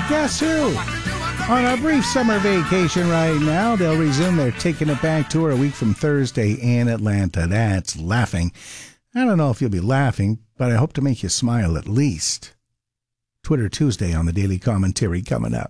Guess who? On a brief summer vacation right now, they'll resume their Taking It Back tour a week from Thursday in Atlanta. That's Laughing. I don't know if you'll be laughing, but I hope to make you smile at least. Twitter Tuesday on the Daily Commentary coming up.